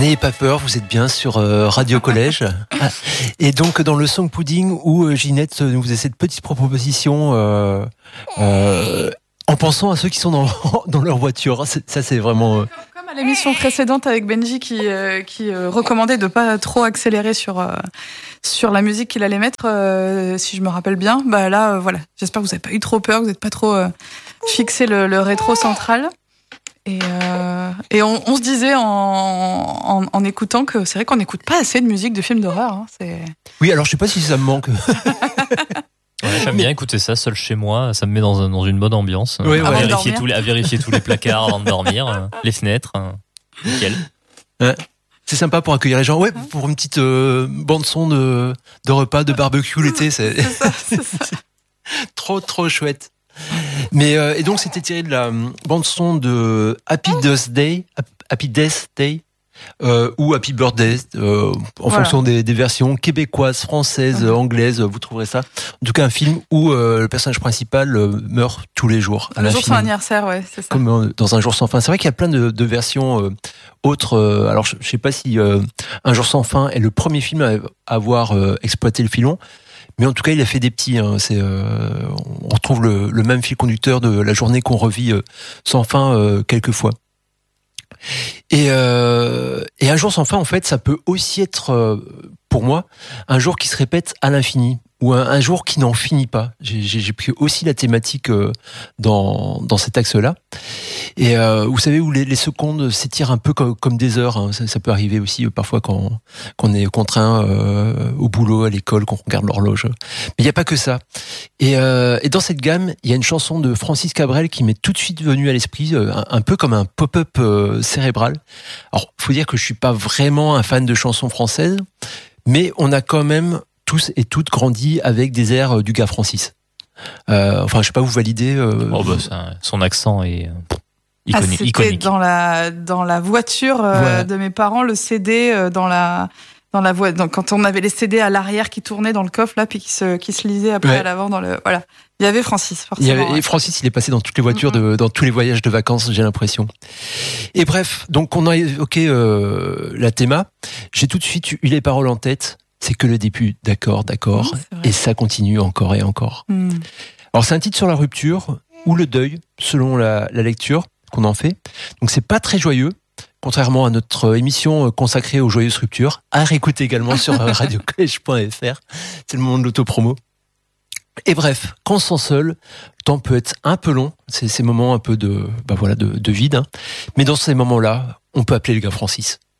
N'ayez pas peur, vous êtes bien sur Radio Collège. Et donc dans le Song Pudding où Ginette nous faisait cette petite proposition en pensant à ceux qui sont dans leur voiture. Ça c'est vraiment... Comme à l'émission précédente avec Benji qui recommandait de pas trop accélérer sur la musique qu'il allait mettre, si je me rappelle bien. Bah là, voilà. J'espère que vous n'avez pas eu trop peur, que vous n'êtes pas trop fixé le rétro central. Et on se disait en écoutant que c'est vrai qu'on n'écoute pas assez de musique de films d'horreur. Hein, Oui, alors je sais pas si ça me manque. Ouais, j'aime bien écouter ça seul chez moi, ça me met dans une bonne ambiance. Oui, à vérifier tous les placards avant de dormir, les fenêtres, nickel. Ouais. C'est sympa pour accueillir les gens. Ouais, pour une petite bande son de repas, de barbecue l'été, c'est ça. trop chouette. Mais et donc c'était tiré de la bande son de Happy Death Day ou Happy Birthday en fonction des versions québécoises, françaises, anglaises, vous trouverez ça. En tout cas un film où le personnage principal meurt tous les jours à le l'infini. jour sans anniversaire, ouais, c'est ça. Comme dans Un jour sans fin. C'est vrai qu'il y a plein de versions autres. Alors je sais pas si Un jour sans fin est le premier film à avoir exploité le filon. Mais en tout cas, il a fait des petits. Hein. On retrouve le même fil conducteur de la journée qu'on revit sans fin quelques fois. Et Un jour sans fin, en fait, ça peut aussi être, pour moi, un jour qui se répète à l'infini, ou un jour qui n'en finit pas. J'ai pris aussi la thématique dans cet axe-là. Et vous savez, où les secondes s'étirent un peu comme des heures. Hein. Ça peut arriver aussi parfois quand on est contraint au boulot, à l'école, qu'on regarde l'horloge. Mais il n'y a pas que ça. Et dans cette gamme, il y a une chanson de Francis Cabrel qui m'est tout de suite venue à l'esprit, un peu comme un pop-up cérébral. Alors, faut dire que je suis pas vraiment un fan de chansons françaises, mais on a quand même tous et toutes grandi avec des airs du gars Francis. Enfin, je sais pas, vous validez son accent est iconique. C'était dans la voiture de mes parents, le CD dans la voie. Donc, quand on avait les CD à l'arrière qui tournaient dans le coffre là, puis qui se lisaient après à l'avant voilà. Il y avait Francis, forcément. Francis, il est passé dans toutes les voitures, dans tous les voyages de vacances, j'ai l'impression. Et bref, donc on a évoqué la théma. J'ai tout de suite eu les paroles en tête. C'est que le début, d'accord, et ça continue encore et encore. Alors c'est un titre sur la rupture ou le deuil, selon la lecture qu'on en fait. Donc c'est pas très joyeux, contrairement à notre émission consacrée aux joyeuses ruptures, à réécouter également sur radiocollege.fr. C'est le moment de l'autopromo. Et bref, quand on se sent seul, le temps peut être un peu long, c'est ces moments un peu de vide, hein. Mais dans ces moments-là, on peut appeler le gars Francis.